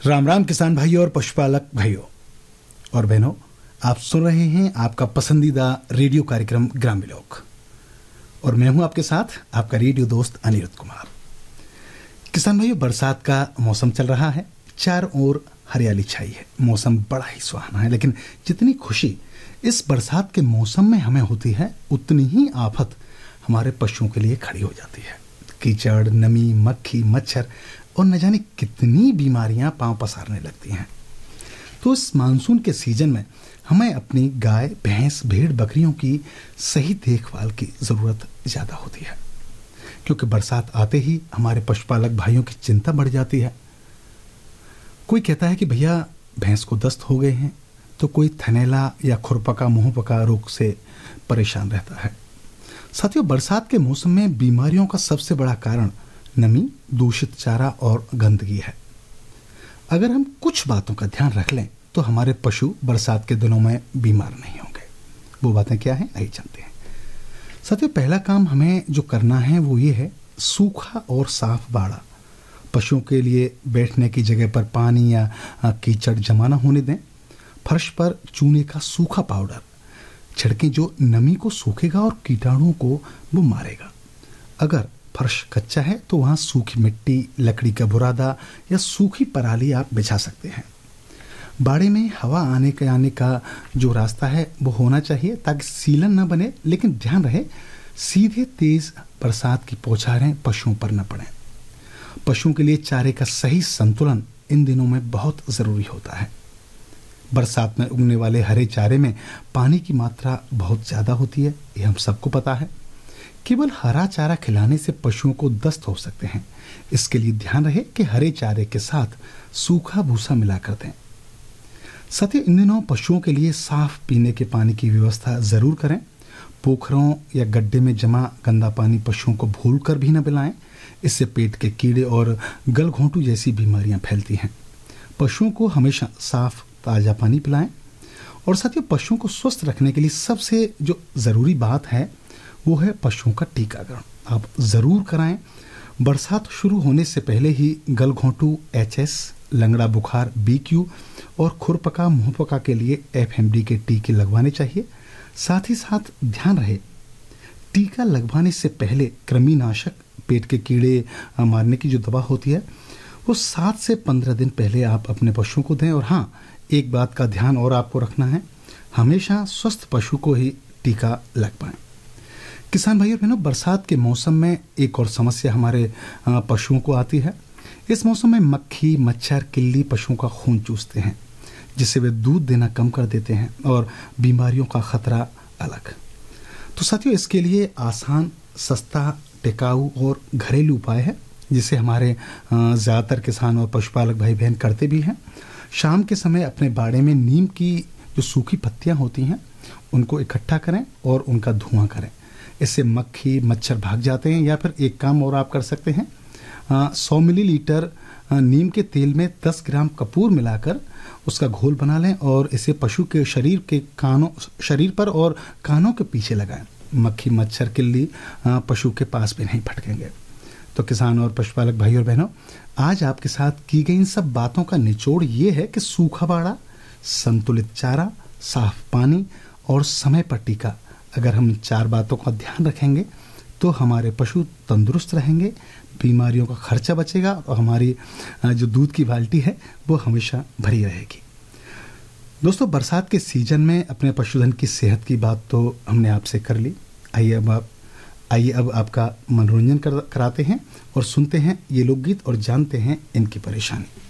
राम राम किसान भाइयों और पशुपालक भाइयों और बहनों, आप सुन रहे हैं आपका पसंदीदा रेडियो कार्यक्रम ग्रामीण लोक और मैं हूं आपके साथ आपका रेडियो दोस्त अनिरुद्ध कुमार। किसान भाइयों, बरसात का मौसम चल रहा है, चारों ओर हरियाली छाई है, मौसम बड़ा ही सुहाना है। लेकिन जितनी खुशी इस बरसात के मौसम में हमें होती है, उतनी ही आफत हमारे पशुओं के लिए खड़ी हो जाती है। कीचड़, नमी, मक्खी, मच्छर और न जाने कितनी बीमारियां पांव पसारने लगती हैं। तो इस मानसून के सीजन में हमें अपनी गाय, भैंस, भेड़, बकरियों की सही देखभाल की जरूरत ज्यादा होती है, क्योंकि बरसात आते ही हमारे पशुपालक भाइयों की चिंता बढ़ जाती है। कोई कहता है कि भैया भैंस को दस्त हो गए हैं, तो कोई थनैला या खुरपका, मुंहपका रोग से परेशान रहता है। साथियों, बरसात के मौसम में बीमारियों का सबसे बड़ा कारण नमी, दूषित चारा और गंदगी है। अगर हम कुछ बातों का ध्यान रख लें तो हमारे पशु बरसात के दिनों में बीमार नहीं होंगे। वो बातें क्या हैं, आइए जानते हैं। साथियों, पहला काम हमें जो करना है वो ये है, सूखा और साफ बाड़ा। पशुओं के लिए बैठने की जगह पर पानी या कीचड़ जमा न होने दें। फर्श पर चूने का सूखा पाउडर छिड़कें, जो नमी को सूखेगा और कीटाणुओं को वो मारेगा। अगर फर्श कच्चा है तो वहां सूखी मिट्टी, लकड़ी का बुरादा या सूखी पराली आप बिछा सकते हैं। बाड़े में हवा आने का जो रास्ता है वो होना चाहिए, ताकि सीलन न बने। लेकिन ध्यान रहे, सीधे तेज बरसात की बौछारें पशुओं पर न पड़े। पशुओं के लिए चारे का सही संतुलन इन दिनों में बहुत जरूरी होता है। बरसात में उगने वाले हरे चारे में पानी की मात्रा बहुत ज्यादा होती है, ये हम सबको पता है। केवल हरा चारा खिलाने से पशुओं को दस्त हो सकते हैं। इसके लिए ध्यान रहे कि हरे चारे के साथ सूखा भूसा मिलाकर दें। साथ ही इन दिनों पशुओं के लिए साफ पीने के पानी की व्यवस्था जरूर करें। पोखरों या गड्ढे में जमा गंदा पानी पशुओं को भूलकर भी न पिलाएं। इससे पेट के कीड़े और गलघोंटू जैसी बीमारियां फैलती हैं। पशुओं को हमेशा साफ ताजा पानी पिलाएं। और साथ ही पशुओं को स्वस्थ रखने के लिए सबसे जो जरूरी बात है वो है पशुओं का टीकाकरण। आप जरूर कराएं। बरसात शुरू होने से पहले ही गलघोंटू HS, लंगड़ा बुखार BQ और खुरपका, मुंहपका के लिए FMD के टीके लगवाने चाहिए। साथ ही साथ ध्यान रहे, टीका लगवाने से पहले कृमिनाशक, पेट के कीड़े मारने की जो दवा होती है वो 7 से 15 दिन पहले आप अपने पशुओं को दें। और हाँ, एक बात का ध्यान और आपको रखना है, हमेशा स्वस्थ पशु को ही टीका लगवाएं। किसान भाइयों बहनों, बरसात के मौसम में एक और समस्या हमारे पशुओं को आती है। इस मौसम में मक्खी, मच्छर, किल्ली पशुओं का खून चूसते हैं, जिससे वे दूध देना कम कर देते हैं और बीमारियों का खतरा अलग। तो साथियों, इसके लिए आसान, सस्ता, टिकाऊ और घरेलू उपाय है, जिसे हमारे ज़्यादातर किसान और पशुपालक भाई बहन करते भी हैं। शाम के समय अपने बाड़े में नीम की जो सूखी पत्तियां होती हैं उनको इकट्ठा करें और उनका धुआं करें। इससे मक्खी, मच्छर भाग जाते हैं। या फिर एक काम और आप कर सकते हैं, 100 मिलीलीटर नीम के तेल में 10 ग्राम कपूर मिलाकर उसका घोल बना लें और इसे पशु के शरीर पर और कानों के पीछे लगाएं। मक्खी, मच्छर, किल्ली पशु के पास भी नहीं फटकेंगे। तो किसान और पशुपालक भाई और बहनों, आज आपके साथ की गई इन सब बातों का निचोड़ ये है कि सूखा बाड़ा, संतुलित चारा, साफ पानी और समय पर टीका, अगर हम 4 बातों का ध्यान रखेंगे तो हमारे पशु तंदुरुस्त रहेंगे, बीमारियों का खर्चा बचेगा और हमारी जो दूध की बाल्टी है वो हमेशा भरी रहेगी। दोस्तों, बरसात के सीजन में अपने पशुधन की सेहत की बात तो हमने आपसे कर ली। आइए अब आपका मनोरंजन कराते हैं और सुनते हैं ये लोकगीत और जानते हैं इनकी परेशानी।